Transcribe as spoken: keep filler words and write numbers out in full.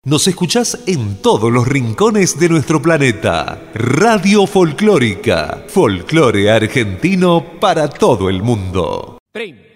Nos escuchás en todos los rincones de nuestro planeta. Radio Folclórica. Folclore argentino para todo el mundo. Prim.